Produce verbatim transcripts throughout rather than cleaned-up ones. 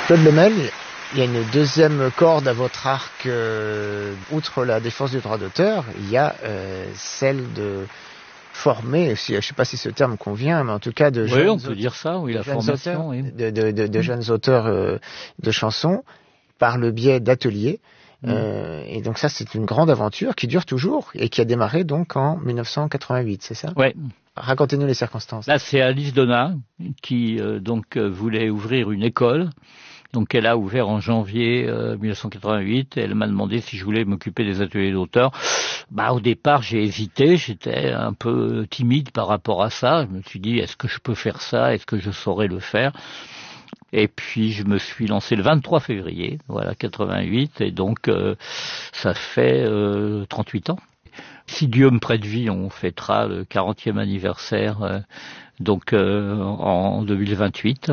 Claude Lemel, il y a une deuxième corde à votre arc. Euh, outre la défense du droit d'auteur, il y a euh, celle de former, je ne sais pas si ce terme convient, mais en tout cas de oui, jeunes on peut auteurs, dire ça, oui, la formation, auteurs, oui. de, de, de, de jeunes auteurs euh, de chansons par le biais d'ateliers. Mmh. Euh, et donc ça, c'est une grande aventure qui dure toujours et qui a démarré donc en mille neuf cent quatre-vingt-huit, c'est ça? Oui. Racontez-nous les circonstances. Là, c'est Alice Donat qui euh, donc euh, voulait ouvrir une école. Donc, elle a ouvert en janvier euh, mille neuf cent quatre-vingt-huit. Et elle m'a demandé si je voulais m'occuper des ateliers d'auteurs. Bah, au départ, j'ai hésité. J'étais un peu timide par rapport à ça. Je me suis dit, est-ce que je peux faire ça? Est-ce que je saurais le faire? Et puis, je me suis lancé le vingt-trois février, voilà, quatre-vingt-huit. Et donc, euh, ça fait euh, trente-huit ans. Si Dieu me prête vie, on fêtera le quarantième anniversaire, euh, donc euh, en deux mille vingt-huit.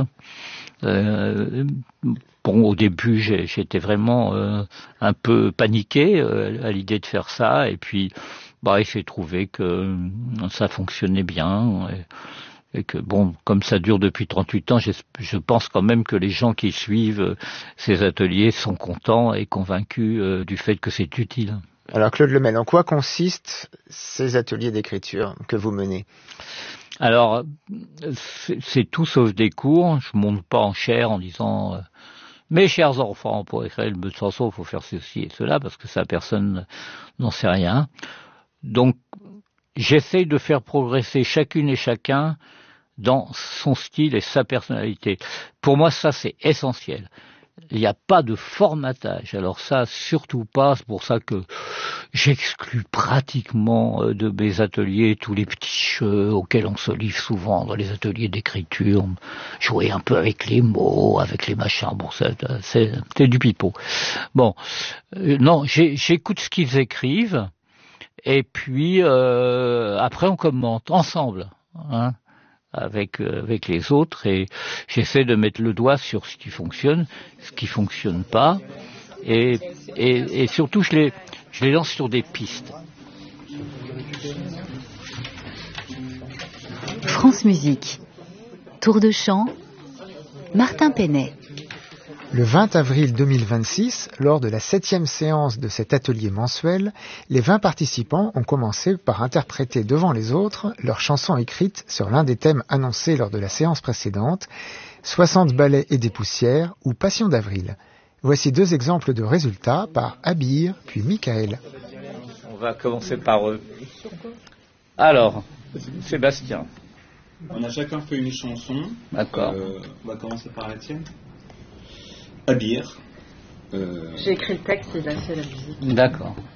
Euh, bon, au début, j'ai, j'étais vraiment euh, un peu paniqué euh, à l'idée de faire ça, et puis, bah, il s'est trouvé que ça fonctionnait bien, et, et que bon, comme ça dure depuis trente-huit ans, je, je pense quand même que les gens qui suivent ces ateliers sont contents et convaincus euh, du fait que c'est utile. Alors Claude Lemel, en quoi consistent ces ateliers d'écriture que vous menez? Alors, c'est, c'est tout sauf des cours. Je monte pas en chaire en disant euh, mes chers enfants, pour écrire une bonne chanson, il faut faire ceci et cela, parce que ça, personne n'en sait rien. Donc, j'essaye de faire progresser chacune et chacun dans son style et sa personnalité. Pour moi, ça, c'est essentiel. Il n'y a pas de formatage. Alors ça, surtout pas. C'est pour ça que j'exclus pratiquement de mes ateliers tous les petits jeux auxquels on se livre souvent dans les ateliers d'écriture. Jouer un peu avec les mots, avec les machins. Bon, c'est, c'est, c'est du pipeau. Bon, euh, non, j'ai, j'écoute ce qu'ils écrivent et puis euh, après on commente ensemble, hein. Avec euh, avec les autres, et j'essaie de mettre le doigt sur ce qui fonctionne, ce qui fonctionne pas, et et, et surtout je les je les lance sur des pistes. France Musique, Tour de chant, Martin Penet. Le vingt avril deux mille vingt-six, lors de la septième séance de cet atelier mensuel, les vingt participants ont commencé par interpréter devant les autres leurs chansons écrites sur l'un des thèmes annoncés lors de la séance précédente, soixante balais et des poussières ou Passion d'avril. Voici deux exemples de résultats par Abir puis Michael. On va commencer par eux. Alors, Sébastien. On a chacun fait une chanson. D'accord. Euh, on va commencer par la tienne. Abir. Euh... J'ai écrit le texte et il a fait la musique. D'accord.